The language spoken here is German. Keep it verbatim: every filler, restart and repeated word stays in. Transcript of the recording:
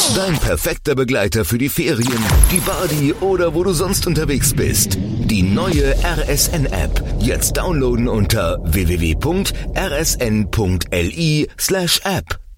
Dein perfekter Begleiter für die Ferien, die Party oder wo du sonst unterwegs bist. Die neue R S N-App. Jetzt downloaden unter w w w punkt r s n punkt l i slash app.